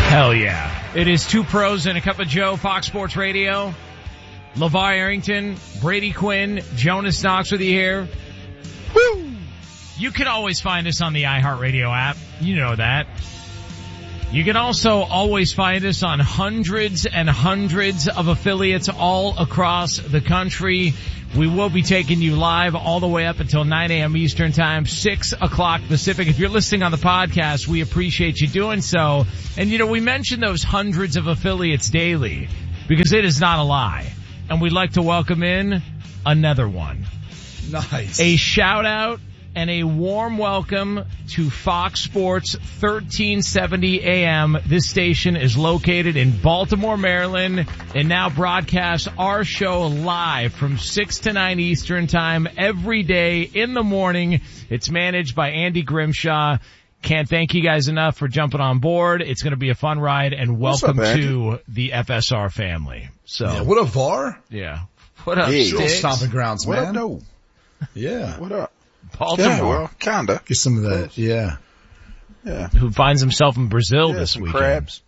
Hell yeah. It is Two Pros and a Cup of Joe, Fox Sports Radio. LeVar Arrington, Brady Quinn, Jonas Knox with you here. Woo! You can always find us on the iHeartRadio app. You know that. You can also always find us on hundreds and hundreds of affiliates all across the country. We will be taking you live all the way up until 9 a.m. Eastern Time, 6 o'clock Pacific. If you're listening on the podcast, we appreciate you doing so. And, we mention those hundreds of affiliates daily because it is not a lie. And we'd like to welcome in another one. Nice. A shout out and a warm welcome to Fox Sports 1370 AM. This station is located in Baltimore, Maryland, and now broadcasts our show live from 6 to 9 Eastern Time every day in the morning. It's managed by Andy Grimshaw. Can't thank you guys enough for jumping on board. It's going to be a fun ride, and welcome to the FSR family. So, yeah, what up, VAR? Yeah. What up, Still Sticks? stomping grounds, man. What up, no? Yeah. What up? Baltimore. Yeah, well, kinda. Get some of that, yeah. Yeah. Who finds himself in Brazil this some weekend. Crabs,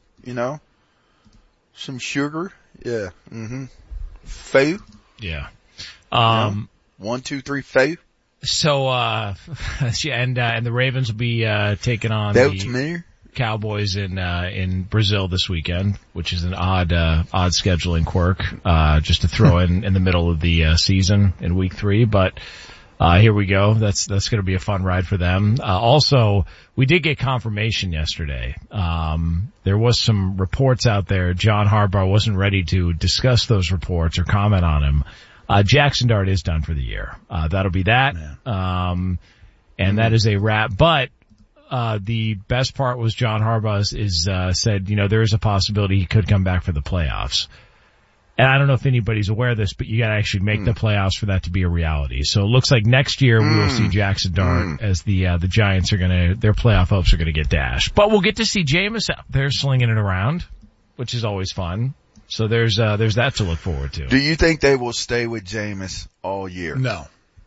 some sugar. Yeah. Faux. Yeah. 1, 2, 3, faux. So, and the Ravens will be, taking on That's the me. Cowboys in Brazil this weekend, which is an odd scheduling quirk, just to throw in the middle of the, season in week 3, but, here we go. That's going to be a fun ride for them. Also, we did get confirmation yesterday. There was some reports out there. John Harbaugh wasn't ready to discuss those reports or comment on them. Jackson Dart is done for the year. That'll be that. And that is a wrap. But, the best part was John Harbaugh said, there is a possibility he could come back for the playoffs. And I don't know if anybody's aware of this, but you gotta actually make the playoffs for that to be a reality. So it looks like next year we will see Jackson Dart as the Giants their playoff hopes are gonna get dashed. But we'll get to see Jameis out there slinging it around, which is always fun. So there's that to look forward to. Do you think they will stay with Jameis all year? No.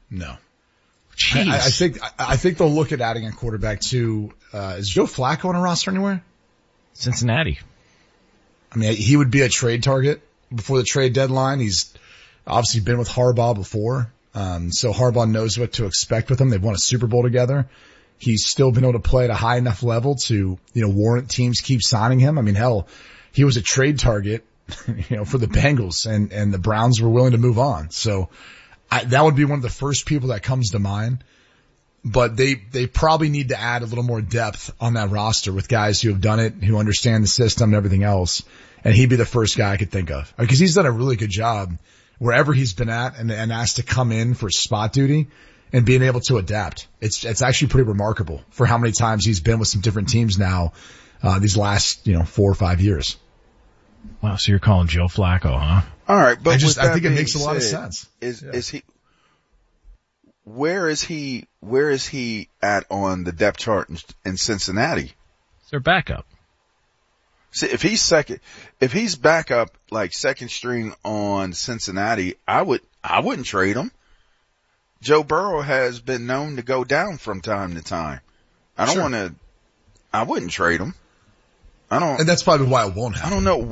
Jeez. I think they'll look at adding a quarterback too. Is Joe Flacco on a roster anywhere? Cincinnati. I mean, he would be a trade target before the trade deadline. He's obviously been with Harbaugh before. So Harbaugh knows what to expect with him. They've won a Super Bowl together. He's still been able to play at a high enough level to, warrant teams keep signing him. I mean, hell, he was a trade target, for the Bengals and the Browns were willing to move on. So that would be one of the first people that comes to mind. But they probably need to add a little more depth on that roster with guys who have done it, who understand the system and everything else. And he'd be the first guy I could think of. Because he's done a really good job wherever he's been at and asked to come in for spot duty and being able to adapt. It's actually pretty remarkable for how many times he's been with some different teams now, these last, 4 or 5 years. Wow, so you're calling Joe Flacco, huh? All right, but I think it makes a lot of sense. Where is he at on the depth chart in Cincinnati? It's their backup. See, if he's backup like second string on Cincinnati, I wouldn't trade him. Joe Burrow has been known to go down from time to time. I wouldn't trade him. And that's probably why it won't happen. I don't know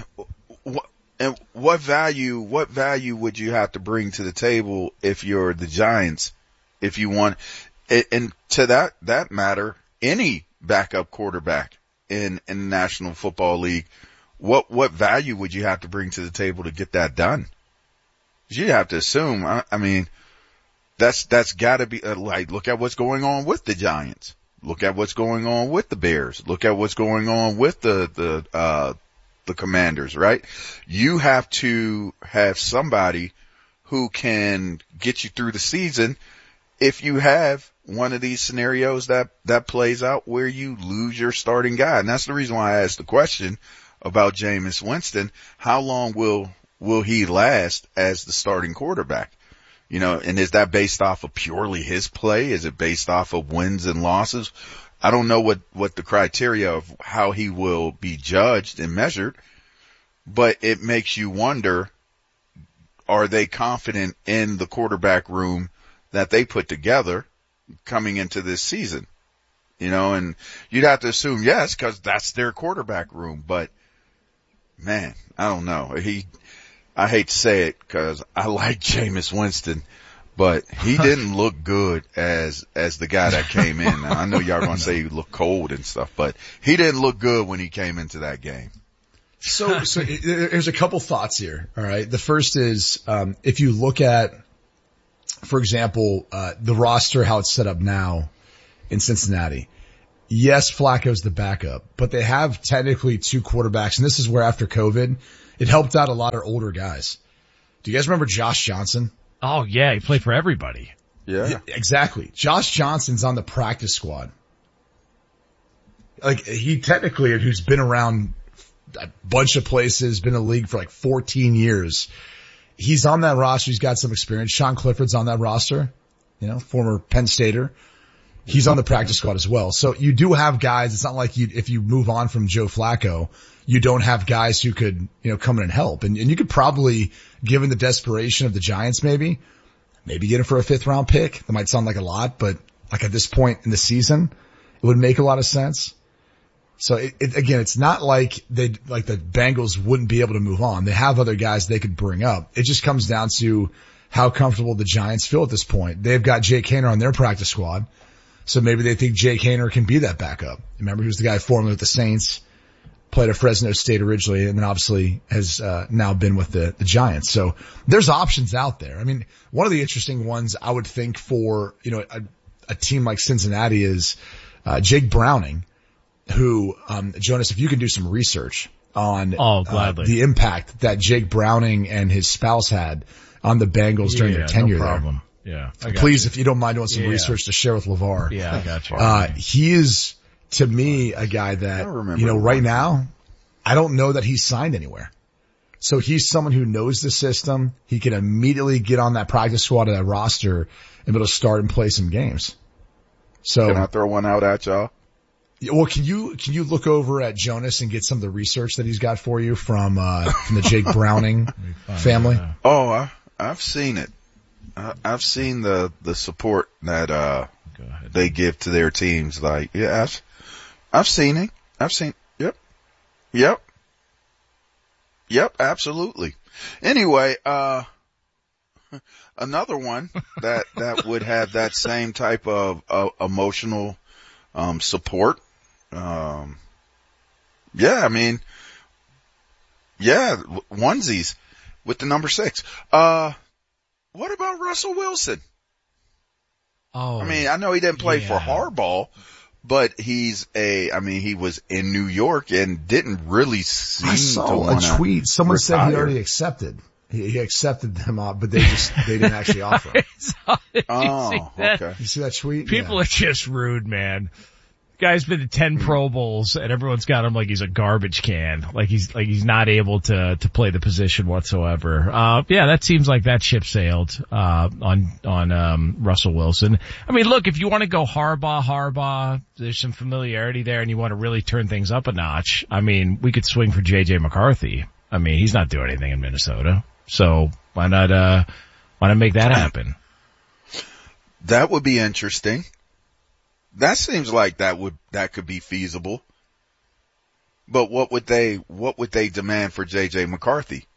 what value would you have to bring to the table if you're the Giants, if you want, and to that matter, any backup quarterback in the National Football League, what value would you have to bring to the table to get that done? You'd have to assume, I mean, that's gotta be, look at what's going on with the Giants. Look at what's going on with the Bears. Look at what's going on with the Commanders, right? You have to have somebody who can get you through the season if you have one of these scenarios that plays out where you lose your starting guy. And that's the reason why I asked the question about Jameis Winston. How long will he last as the starting quarterback? And is that based off of purely his play? Is it based off of wins and losses? I don't know what the criteria of how he will be judged and measured, but it makes you wonder, are they confident in the quarterback room that they put together coming into this season? and you'd have to assume yes, cause that's their quarterback room. But man, I don't know. I hate to say it cause I like Jameis Winston, but he didn't look good as the guy that came in. Now, I know y'all gonna say he looked cold and stuff, but he didn't look good when he came into that game. So there's a couple thoughts here. All right. The first is, if you look at, for example, the roster, how it's set up now in Cincinnati. Yes, Flacco's the backup, but they have technically two quarterbacks. And this is where after COVID, it helped out a lot of older guys. Do you guys remember Josh Johnson? Oh yeah. He played for everybody. Yeah. Exactly. Josh Johnson's on the practice squad. Like he technically, who's been around a bunch of places, been in the league for like 14 years. He's on that roster. He's got some experience. Sean Clifford's on that roster, former Penn Stater. He's on the practice squad as well. So you do have guys. It's not like if you move on from Joe Flacco, you don't have guys who could, come in and help. And you could probably, given the desperation of the Giants, maybe get him for a 5th round pick. That might sound like a lot, but like at this point in the season, it would make a lot of sense. So again, it's not like the Bengals wouldn't be able to move on. They have other guys they could bring up. It just comes down to how comfortable the Giants feel at this point. They've got Jake Haener on their practice squad. So maybe they think Jake Haener can be that backup. Remember, he was the guy formerly with the Saints, played at Fresno State originally, and then obviously has, now been with the Giants. So there's options out there. I mean, one of the interesting ones I would think for, a team like Cincinnati is, Jake Browning. Who, Jonas, if you can do some research on the impact that Jake Browning and his spouse had on the Bengals during their tenure there. Yeah. Please, if you don't mind doing some research to share with LeVar. Yeah, I got you. He is, to me, a guy that, right now, I don't know that he's signed anywhere. So he's someone who knows the system. He can immediately get on that practice squad of that roster and be able to start and play some games. So. Can I throw one out at y'all? Well, can you look over at Jonas and get some of the research that he's got for you from the Jake Browning family? Oh, I've seen it. I've seen the support that, they give to their teams. Like, yeah, I've seen it. Yep, absolutely. Anyway, another one that would have that same type of emotional, support. Onesies with the number 6. What about Russell Wilson? Oh, I know he didn't play for Harbaugh, but he was in New York and didn't really seem I saw a tweet. Someone retire. said he already accepted. He accepted them up, but they didn't actually offer him. Okay. You see that tweet? People are just rude, man. Guy's been to 10 Pro Bowls and everyone's got him like he's a garbage can. Like he's not able to play the position whatsoever. That seems like that ship sailed, on Russell Wilson. I mean, look, if you want to go Harbaugh, there's some familiarity there and you want to really turn things up a notch. I mean, we could swing for JJ McCarthy. I mean, he's not doing anything in Minnesota. So why not make that happen? That would be interesting. That seems like that could be feasible. But what would they demand for JJ McCarthy?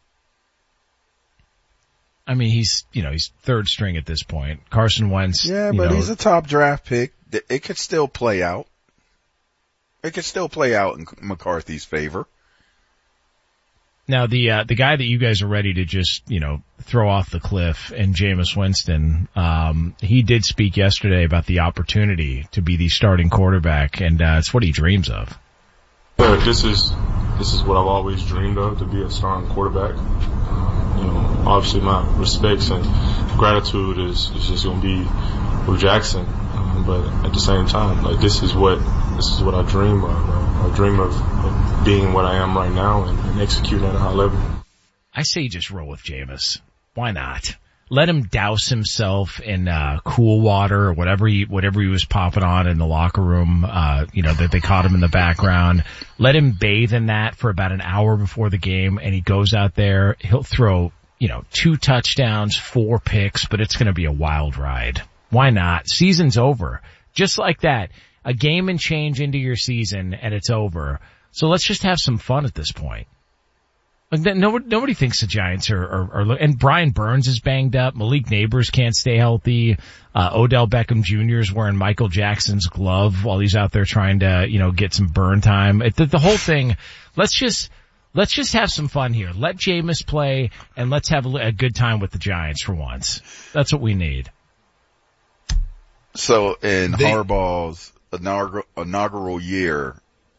I mean, he's 3rd string at this point. Carson Wentz. Yeah, but he's a top draft pick. It could still play out. It could still play out in McCarthy's favor. Now, the guy that you guys are ready to just, throw off the cliff, and Jameis Winston, he did speak yesterday about the opportunity to be the starting quarterback, and it's what he dreams of. This is what I've always dreamed of, to be a starting quarterback. Obviously my respects and gratitude is just going to be with Jackson. But at the same time, like, this is what I dream of. I dream of being what I am right now and executing at a high level. I say just roll with Jameis. Why not? Let him douse himself in cool water or whatever he was popping on in the locker room, that they caught him in the background. Let him bathe in that for about an hour before the game, and he goes out there, he'll throw, 2 touchdowns, 4 picks, but it's going to be a wild ride. Why not? Season's over. Just like that. a game and change into your season and it's over. So let's just have some fun at this point. Like nobody thinks the Giants are, and Brian Burns is banged up. Malik Neighbors can't stay healthy. Odell Beckham Jr. is wearing Michael Jackson's glove while he's out there trying to, get some burn time. The whole thing, let's just have some fun here. Let Jameis play and let's have a good time with the Giants for once. That's what we need. So in Harbaugh's inaugural year,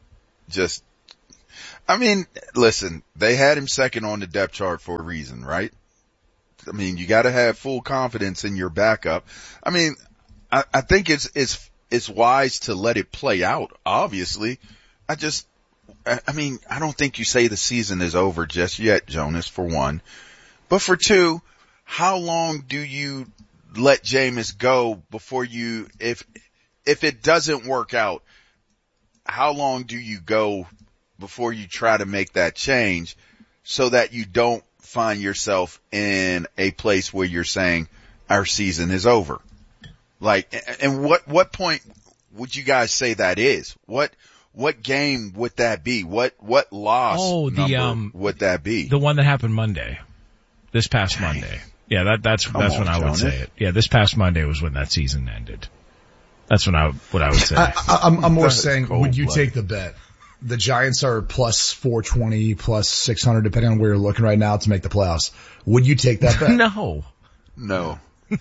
listen, they had him second on the depth chart for a reason, right? I mean, you gotta have full confidence in your backup. I mean, I think it's wise to let it play out, obviously. I don't think you say the season is over just yet, Jonas, for one. But for two, how long do you let Jameis go before if it doesn't work out, how long do you go before you try to make that change so that you don't find yourself in a place where you're saying our season is over? Like, and what point would you guys say that is? What game would that be? What loss number would that be? The one that happened Monday. This past Monday. Yeah, that's when I would say it. Yeah, this past Monday was when that season ended. That's what I would say. I'm more saying, would you take the bet? The Giants are plus 420, plus 600, depending on where you're looking right now to make the playoffs. Would you take that bet? No.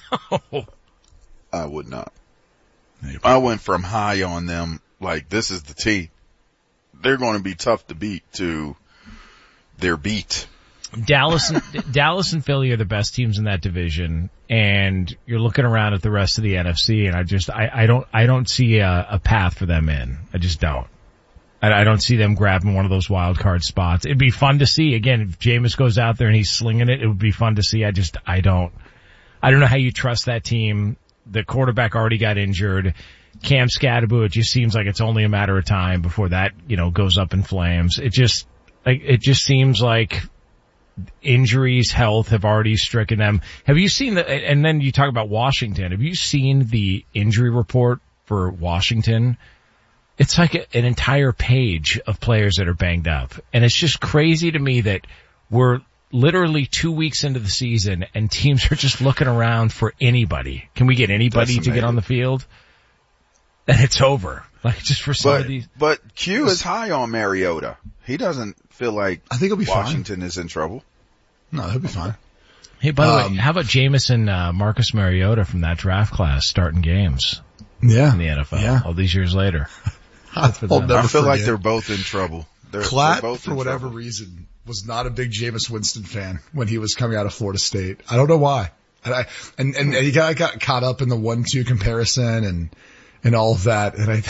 I would not. I went from high on them, like this is the T. They're going to be tough to beat to their beat. Dallas and Philly are the best teams in that division, and you're looking around at the rest of the NFC, and I don't see a path for them in. I just don't. I don't see them grabbing one of those wild card spots. It'd be fun to see. Again, if Jameis goes out there and he's slinging it, it would be fun to see. I don't know how you trust that team. The quarterback already got injured. Cam Scatterbo, it just seems like it's only a matter of time before that, goes up in flames. It just seems like injuries, health have already stricken them. Have you seen and then you talk about Washington. Have you seen the injury report for Washington? It's like an entire page of players that are banged up. And it's just crazy to me that we're literally 2 weeks into the season and teams are just looking around for anybody. Can we get anybody to get on the field? And it's over. Like just for some of these. But Q is high on Mariota. He doesn't feel like I think he'll be Washington fine. Is in trouble. No, he'll be fine. Hey, by the way, how about Jameis and Marcus Mariota from that draft class starting games? Yeah. In the NFL all these years later. I feel like they're both in trouble. Klatt, both for whatever reason, was not a big Jameis Winston fan when he was coming out of Florida State. I don't know why. And he got caught up in the 1-2 comparison and all of that. And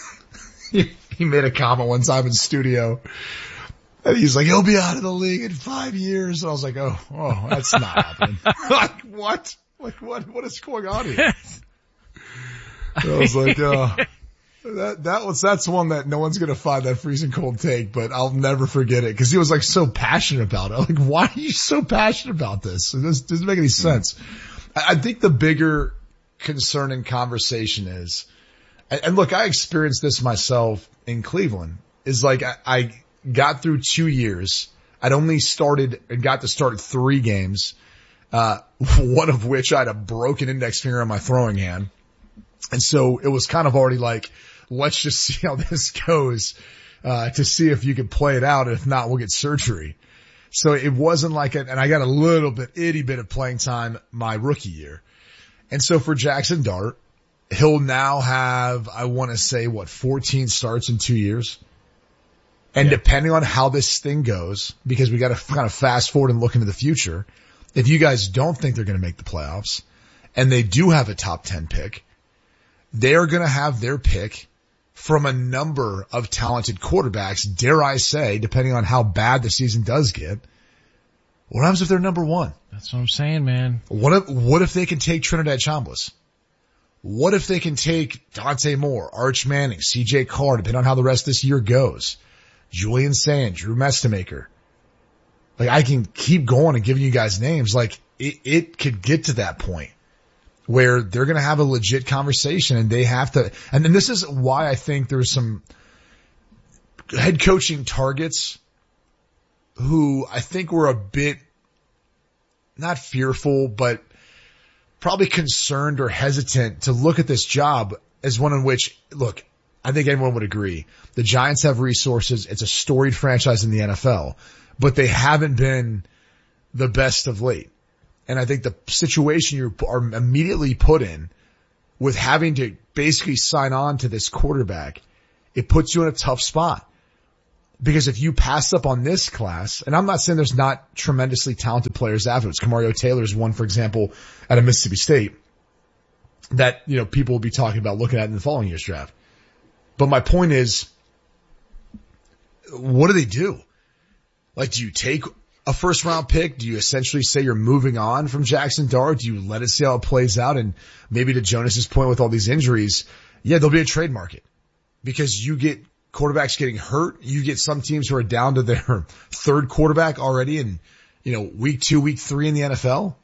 he made a comment one time in studio. And he's like, he'll be out of the league in 5 years. And I was like, oh, that's not happening. Like, what? Like, what is going on here? And I was like, that's one that no one's going to find that freezing cold take, but I'll never forget it. Cause he was like so passionate about it. I'm like, why are you so passionate about this? It doesn't make any sense. I think the bigger concern and conversation is, and look, I experienced this myself in Cleveland, is like I got through 2 years. I'd only got to start 3 games, one of which I had a broken index finger on my throwing hand. And so it was kind of already like, let's just see how this goes, to see if you can play it out. And if not, we'll get surgery. So it wasn't like and I got a itty bit of playing time my rookie year. And so for Jackson Dart, he'll now have, I want to say 14 starts in 2 years. And depending on how this thing goes, because we got to kind of fast forward and look into the future. If you guys don't think they're going to make the playoffs and they do have a top 10 pick, they are going to have their pick from a number of talented quarterbacks, dare I say, depending on how bad the season does get. What happens if they're number 1? That's what I'm saying, man. What if they can take Trinidad Chambliss? What if they can take Dante Moore, Arch Manning, CJ Carr, depending on how the rest of this year goes? Julian Sand, Drew Mestemaker. Like I can keep going and giving you guys names. Like it could get to that point. where they're going to have a legit conversation and they have to, and then this is why I think there's some head coaching targets who I think were a bit not fearful, but probably concerned or hesitant to look at this job as one in which, look, I think anyone would agree. The Giants have resources. It's a storied franchise in the NFL, but they haven't been the best of late. And I think the situation you are immediately put in with having to basically sign on to this quarterback, it puts you in a tough spot. Because if you pass up on this class, and I'm not saying there's not tremendously talented players afterwards. Kamario Taylor's one, for example, out of Mississippi State that, you know, people will be talking about looking at in the following year's draft. But my point is, what do? Like, do you take a first round pick? Do you essentially say you're moving on from Jackson Dart? Do you let it see how it plays out? And maybe to Jonas's point with all these injuries, yeah, there'll be a trade market because you get quarterbacks getting hurt. You get some teams who are down to their third quarterback already in, you know, week 2, week 3 in the NFL.